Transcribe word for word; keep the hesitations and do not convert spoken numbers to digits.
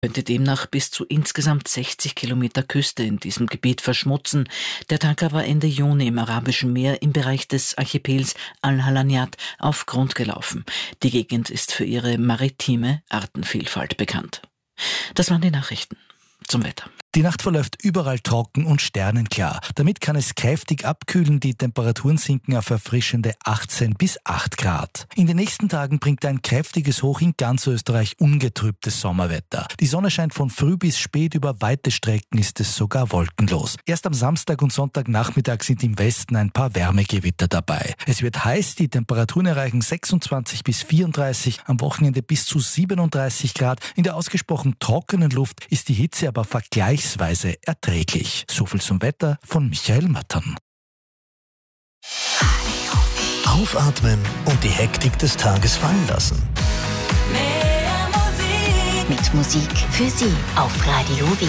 Könnte demnach bis zu insgesamt sechzig Kilometer Küste in diesem Gebiet verschmutzen. Der Tanker war Ende Juni im Arabischen Meer im Bereich des Archipels Al-Halaniyat auf Grund gelaufen. Die Gegend ist für ihre maritime Artenvielfalt bekannt. Das waren die Nachrichten. Zum Wetter. Die Nacht verläuft überall trocken und sternenklar. Damit kann es kräftig abkühlen. Die Temperaturen sinken auf erfrischende achtzehn bis acht Grad. In den nächsten Tagen bringt ein kräftiges Hoch in ganz Österreich ungetrübtes Sommerwetter. Die Sonne scheint von früh bis spät, über weite Strecken ist es sogar wolkenlos. Erst am Samstag und Sonntagnachmittag sind im Westen ein paar Wärmegewitter dabei. Es wird heiß, die Temperaturen erreichen sechsundzwanzig bis vierunddreißig, am Wochenende bis zu siebenunddreißig Grad. In der ausgesprochen trockenen Luft ist die Hitze aber vergleichsweise erträglich. So viel zum Wetter von Michael Mattern. Aufatmen und die Hektik des Tages fallen lassen. Mit Musik für Sie auf Radio Wien.